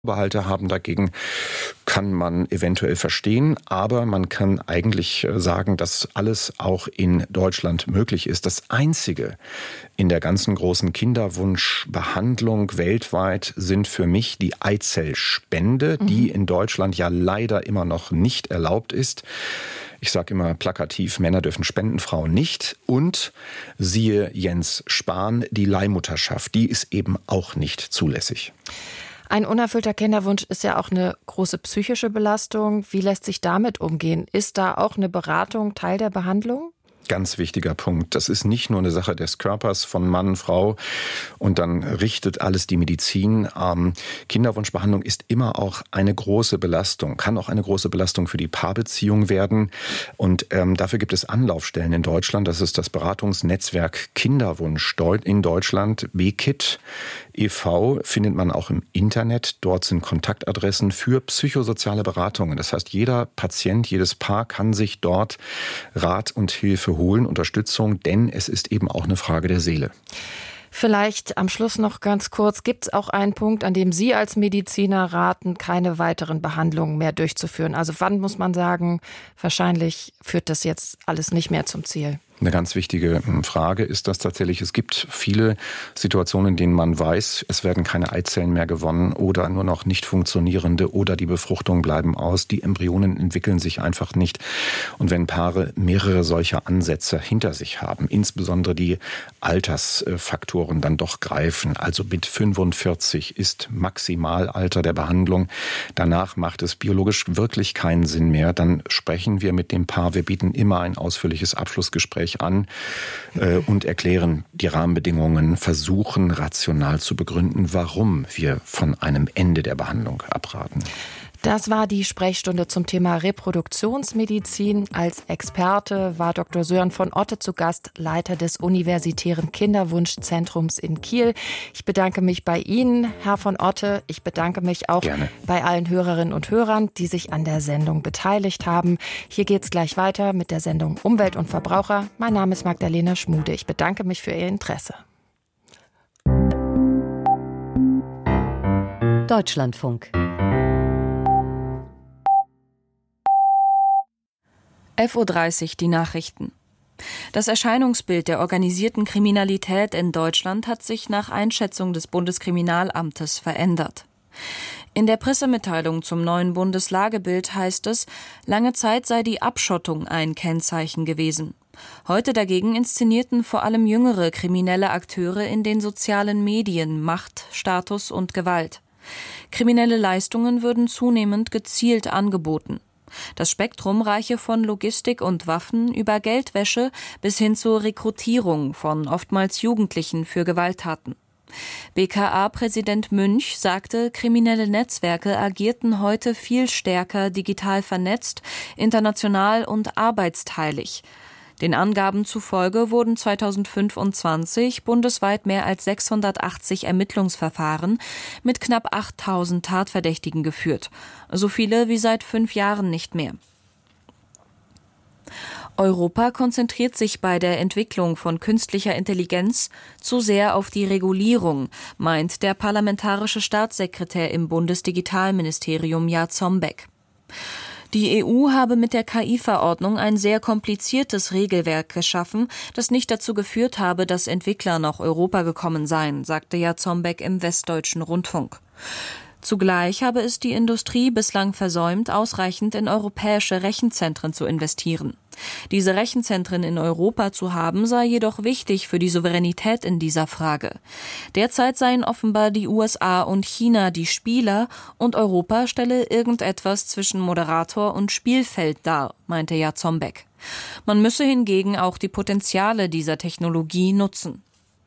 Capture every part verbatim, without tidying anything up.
Vorbehalte haben dagegen, kann man eventuell verstehen, aber man kann eigentlich sagen, dass alles auch in Deutschland möglich ist. Das Einzige in der ganzen großen Kinderwunschbehandlung weltweit sind für mich die Eizellspende, mhm. die in Deutschland ja leider immer noch nicht erlaubt ist. Ich sage immer plakativ, Männer dürfen spenden, Frauen nicht. Und siehe Jens Spahn, die Leihmutterschaft, die ist eben auch nicht zulässig. Ein unerfüllter Kinderwunsch ist ja auch eine große psychische Belastung. Wie lässt sich damit umgehen? Ist da auch eine Beratung Teil der Behandlung? Ganz wichtiger Punkt. Das ist nicht nur eine Sache des Körpers von Mann, Frau und dann richtet alles die Medizin. Ähm, Kinderwunschbehandlung ist immer auch eine große Belastung, kann auch eine große Belastung für die Paarbeziehung werden. Und ähm, dafür gibt es Anlaufstellen in Deutschland. Das ist das Beratungsnetzwerk Kinderwunsch in Deutschland, B K I T e V, findet man auch im Internet. Dort sind Kontaktadressen für psychosoziale Beratungen. Das heißt, jeder Patient, jedes Paar kann sich dort Rat und Hilfe holen, Unterstützung, denn es ist eben auch eine Frage der Seele. Vielleicht am Schluss noch ganz kurz, gibt es auch einen Punkt, an dem Sie als Mediziner raten, keine weiteren Behandlungen mehr durchzuführen? Also wann muss man sagen, wahrscheinlich führt das jetzt alles nicht mehr zum Ziel? Eine ganz wichtige Frage ist das tatsächlich. Es gibt viele Situationen, in denen man weiß, es werden keine Eizellen mehr gewonnen oder nur noch nicht funktionierende oder die Befruchtungen bleiben aus. Die Embryonen entwickeln sich einfach nicht. Und wenn Paare mehrere solcher Ansätze hinter sich haben, insbesondere die Altersfaktoren dann doch greifen, also mit fünfundvierzig ist Maximalalter der Behandlung, danach macht es biologisch wirklich keinen Sinn mehr, dann sprechen wir mit dem Paar. Wir bieten immer ein ausführliches Abschlussgespräch an äh, und erklären die Rahmenbedingungen, versuchen rational zu begründen, warum wir von einem Ende der Behandlung abraten. Das war die Sprechstunde zum Thema Reproduktionsmedizin. Als Experte war Doktor Sören von Otte zu Gast, Leiter des Universitären Kinderwunschzentrums in Kiel. Ich bedanke mich bei Ihnen, Herr von Otte. Ich bedanke mich auch Gerne. bei allen Hörerinnen und Hörern, die sich an der Sendung beteiligt haben. Hier geht's gleich weiter mit der Sendung Umwelt und Verbraucher. Mein Name ist Magdalena Schmude. Ich bedanke mich für Ihr Interesse. Deutschlandfunk. elf Uhr dreißig, die Nachrichten. Das Erscheinungsbild der organisierten Kriminalität in Deutschland hat sich nach Einschätzung des Bundeskriminalamtes verändert. In der Pressemitteilung zum neuen Bundeslagebild heißt es, lange Zeit sei die Abschottung ein Kennzeichen gewesen. Heute dagegen inszenierten vor allem jüngere kriminelle Akteure in den sozialen Medien Macht, Status und Gewalt. Kriminelle Leistungen würden zunehmend gezielt angeboten. Das Spektrum reiche von Logistik und Waffen über Geldwäsche bis hin zur Rekrutierung von oftmals Jugendlichen für Gewalttaten. B K A-Präsident Münch sagte, kriminelle Netzwerke agierten heute viel stärker digital vernetzt, international und arbeitsteilig. Den Angaben zufolge wurden zweitausendfünfundzwanzig bundesweit mehr als sechshundertachtzig Ermittlungsverfahren mit knapp achttausend Tatverdächtigen geführt. So viele wie seit fünf Jahren nicht mehr. Europa konzentriert sich bei der Entwicklung von künstlicher Intelligenz zu sehr auf die Regulierung, meint der parlamentarische Staatssekretär im Bundesdigitalministerium Jarzombeck. Die E U habe mit der K I-Verordnung ein sehr kompliziertes Regelwerk geschaffen, das nicht dazu geführt habe, dass Entwickler nach Europa gekommen seien, sagte Jarzombeck im Westdeutschen Rundfunk. Zugleich habe es die Industrie bislang versäumt, ausreichend in europäische Rechenzentren zu investieren. Diese Rechenzentren in Europa zu haben, sei jedoch wichtig für die Souveränität in dieser Frage. Derzeit seien offenbar die U S A und China die Spieler und Europa stelle irgendetwas zwischen Moderator und Spielfeld dar, meinte Jarzombeck. Man müsse hingegen auch die Potenziale dieser Technologie nutzen.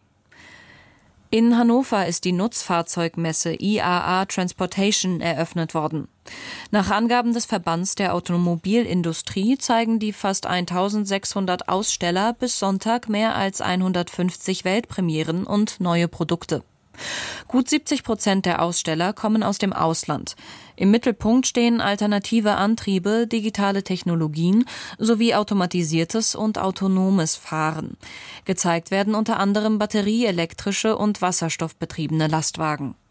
In Hannover ist die Nutzfahrzeugmesse I A A Transportation eröffnet worden. Nach Angaben des Verbands der Automobilindustrie zeigen die fast eintausendsechshundert Aussteller bis Sonntag mehr als hundertfünfzig Weltpremieren und neue Produkte. Gut siebzig Prozent der Aussteller kommen aus dem Ausland. Im Mittelpunkt stehen alternative Antriebe, digitale Technologien sowie automatisiertes und autonomes Fahren. Gezeigt werden unter anderem batterieelektrische und wasserstoffbetriebene Lastwagen.